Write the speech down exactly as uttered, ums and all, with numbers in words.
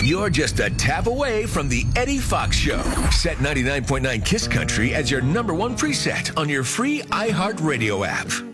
You're just a tap away from the Eddie Fox Show. Set ninety-nine point nine KISS Country as your number one preset on your free iHeartRadio app.